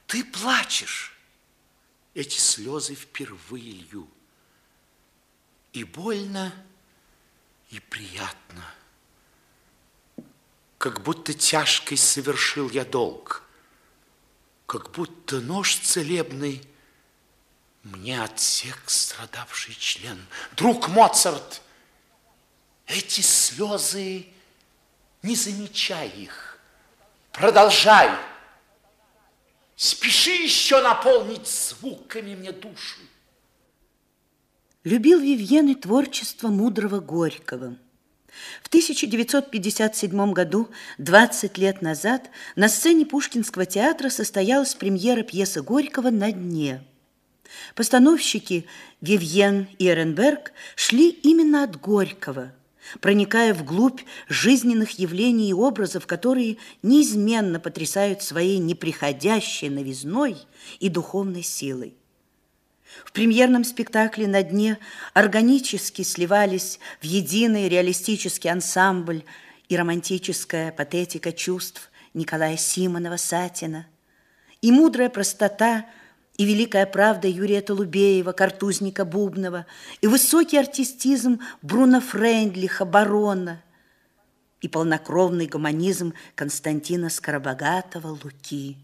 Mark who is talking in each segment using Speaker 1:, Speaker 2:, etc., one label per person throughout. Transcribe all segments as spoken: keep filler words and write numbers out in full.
Speaker 1: Ты плачешь. Эти слезы впервые лью. И больно, и приятно. Как будто тяжкий совершил я долг. Как будто нож целебный мне отсек страдавший член. Друг Моцарт, эти слезы, не замечай их. Продолжай. Спеши еще наполнить звуками мне душу.
Speaker 2: Любил Вивьен и творчество мудрого Горького. В тысяча девятьсот пятьдесят седьмом году, двадцать лет назад, на сцене Пушкинского театра состоялась премьера пьесы Горького «На дне». Постановщики Вивьен и Эренберг шли именно от Горького, проникая вглубь жизненных явлений и образов, которые неизменно потрясают своей неприходящей новизной и духовной силой. В премьерном спектакле «На дне» органически сливались в единый реалистический ансамбль и романтическая патетика чувств Николая Симонова-Сатина, и мудрая простота и великая правда Юрия Толубеева, картузника Бубнова, и высокий артистизм Бруно Фрейндлиха, барона, и полнокровный гуманизм Константина Скоробогатова, Луки.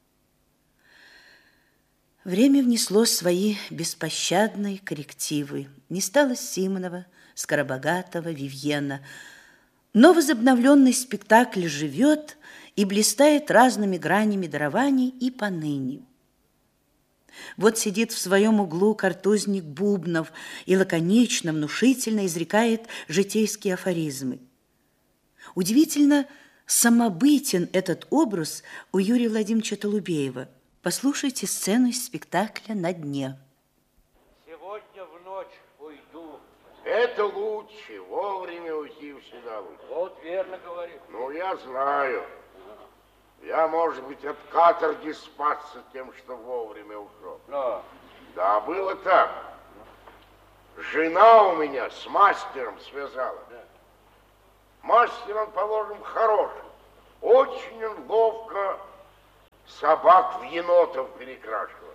Speaker 2: Время внесло свои беспощадные коррективы. Не стало Симонова, Скоробогатова, Вивьена. Но возобновленный спектакль живет и блистает разными гранями дарований и поныне. Вот сидит в своем углу картузник Бубнов и лаконично, внушительно изрекает житейские афоризмы. Удивительно самобытен этот образ у Юрия Владимировича Толубеева. Послушайте сцену из спектакля «На дне».
Speaker 3: Сегодня в ночь уйду.
Speaker 4: Это лучше, вовремя уйти всегда лучше.
Speaker 3: Вот верно говорит.
Speaker 4: Ну, я знаю. Я, может быть, от каторги спасся тем, что вовремя ушел.
Speaker 3: Но.
Speaker 4: Да, было так. Жена у меня с мастером связала.
Speaker 3: Да.
Speaker 4: Мастер, он, положим, хороший. Очень он ловко собак в енотов перекрашивает.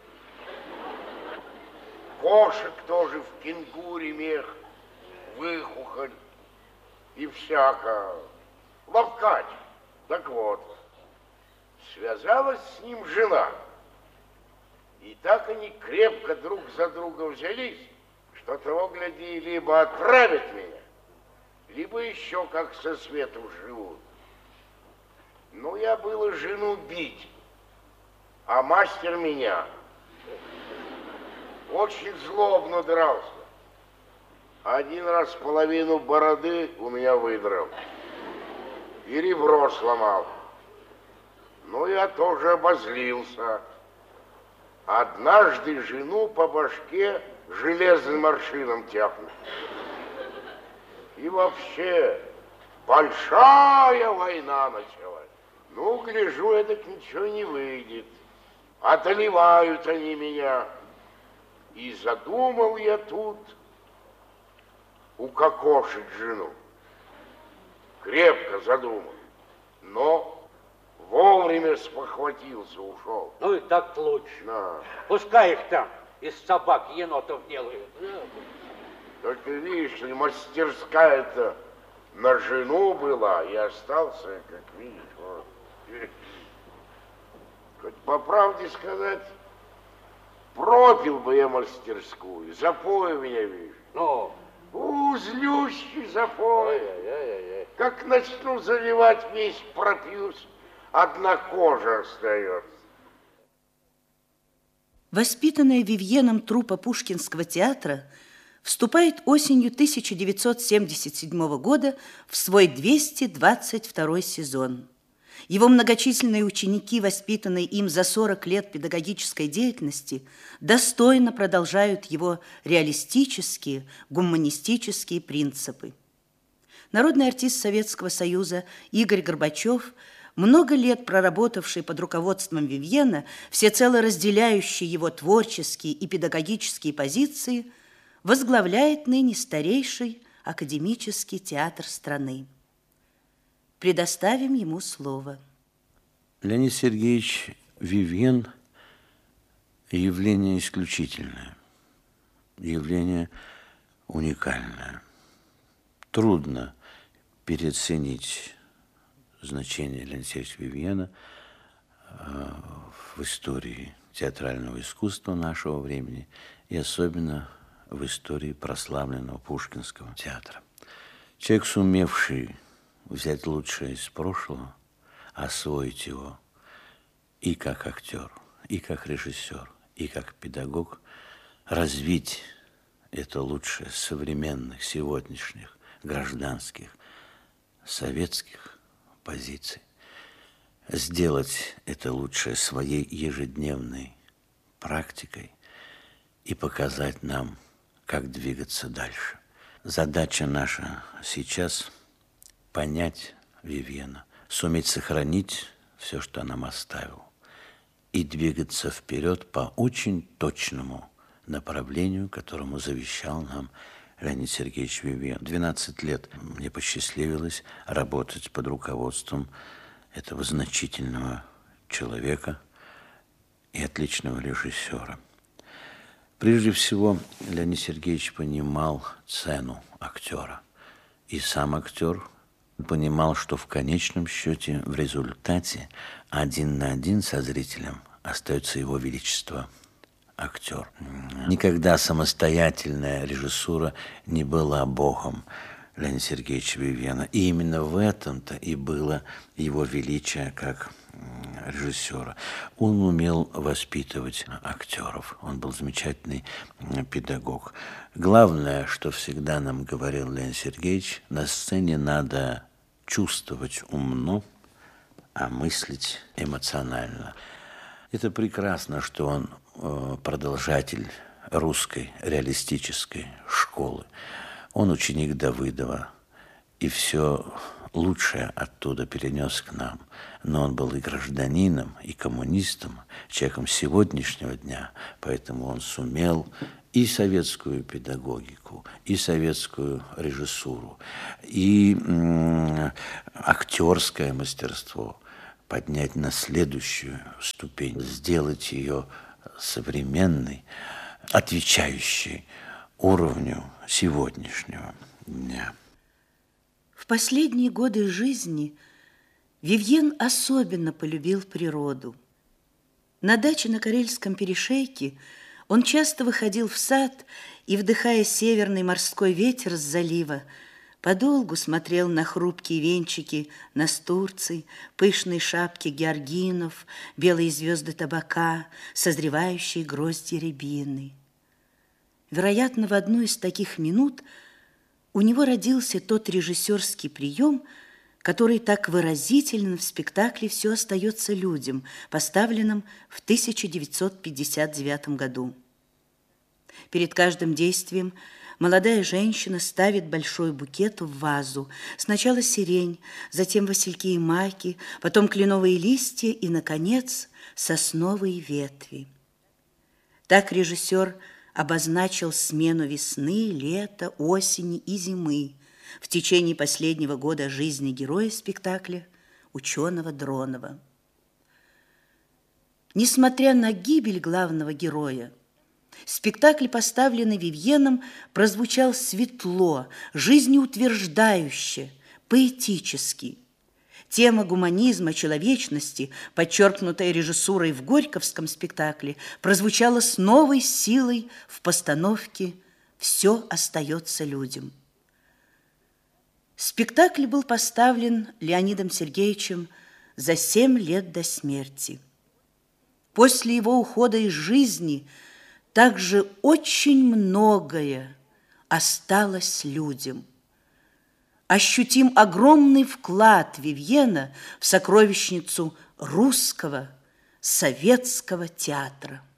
Speaker 4: Кошек тоже в кенгури мех, выхухоль и всяко. Ловкач. Так вот, связалась с ним жена. И так они крепко друг за друга взялись, что того, гляди, либо отправят меня, либо еще как со свету живут. Ну, я было жену бить, а мастер меня. Очень злобно дрался. Один раз половину бороды у меня выдрал. И ребро сломал. Ну, я тоже обозлился. Однажды жену по башке железным аршином тяпнул. И вообще большая война началась. Ну, гляжу, эдак ничего не выйдет. Одолевают они меня. И задумал я тут укокошить жену. Крепко задумал. Но вовремя спохватился, ушел.
Speaker 3: Ну и так лучше.
Speaker 4: Да.
Speaker 3: Пускай их там из собак енотов делают.
Speaker 4: Только видишь ли, мастерская-то на жену была, и остался, как видишь, вот. Хоть по правде сказать, пропил бы я мастерскую, запой у меня, видишь.
Speaker 3: Ну?
Speaker 4: Узлющий запой.
Speaker 3: Ай-яй-яй-яй.
Speaker 4: Как начну заливать, весь пропьюсь, одна кожа остается.
Speaker 2: Воспитанная Вивьеном труппа Пушкинского театра вступает осенью тысяча девятьсот семьдесят седьмого года в свой двести двадцать второй сезон. Его многочисленные ученики, воспитанные им за сорок лет педагогической деятельности, достойно продолжают его реалистические, гуманистические принципы. Народный артист Советского Союза Игорь Горбачев, много лет проработавший под руководством Вивьена, всецело разделяющий его творческие и педагогические позиции, возглавляет ныне старейший академический театр страны. Предоставим ему слово.
Speaker 5: Леонид Сергеевич Вивьен Явление исключительное, явление уникальное. Трудно переоценить значение Леонида Сергеевича Вивьена в истории театрального искусства нашего времени и особенно в истории прославленного Пушкинского театра. Человек, сумевший взять лучшее из прошлого, освоить его и как актер, и как режиссер, и как педагог, развить это лучшее современных, сегодняшних, гражданских, советских позиций, сделать это лучшее своей ежедневной практикой и показать нам, как двигаться дальше. Задача наша сейчас – понять Вивьена, суметь сохранить все, что нам оставил, и двигаться вперед по очень точному направлению, которому завещал нам Леонид Сергеевич Вивьен. двенадцать лет мне посчастливилось работать под руководством этого значительного человека и отличного режиссера. Прежде всего, Леонид Сергеевич понимал цену актера. И сам актер понимал, что в конечном счете, в результате, один на один со зрителем остается его величество актер. Никогда самостоятельная режиссура не была богом Леонида Сергеевича Вивьена. И именно в этом-то и было его величие как режиссера. Он умел воспитывать актеров. Он был замечательный педагог. Главное, что всегда нам говорил Леонид Сергеевич, на сцене надо чувствовать умно, а мыслить эмоционально. Это прекрасно, что он продолжатель русской реалистической школы. Он ученик Давыдова, и все лучшее оттуда перенес к нам. Но он был и гражданином, и коммунистом, человеком сегодняшнего дня, поэтому он сумел и советскую педагогику, и советскую режиссуру, и м- актерское мастерство поднять на следующую ступень, сделать ее современной, отвечающей уровню сегодняшнего дня.
Speaker 2: В последние годы жизни Вивьен особенно полюбил природу. На даче на Карельском перешейке он часто выходил в сад и, вдыхая северный морской ветер с залива, подолгу смотрел на хрупкие венчики настурций, пышные шапки георгинов, белые звезды табака, созревающие грозди рябины. Вероятно, в одну из таких минут у него родился тот режиссерский прием, который так выразителен в спектакле «Все остается людям», поставленном в тысяча девятьсот пятьдесят девятом году. Перед каждым действием молодая женщина ставит большой букет в вазу. Сначала сирень, затем васильки и маки, потом кленовые листья и, наконец, сосновые ветви. Так режиссер обозначил смену весны, лета, осени и зимы в течение последнего года жизни героя спектакля, ученого Дронова. Несмотря на гибель главного героя, спектакль, поставленный Вивьеном, прозвучал светло, жизнеутверждающе, поэтически. Тема гуманизма, человечности, подчеркнутая режиссурой в Горьковском спектакле, прозвучала с новой силой в постановке «Все остается людям». Спектакль был поставлен Леонидом Сергеевичем за семь лет до смерти. После его ухода из жизни также очень многое осталось людям. Ощутим огромный вклад Вивьена в сокровищницу русского советского театра.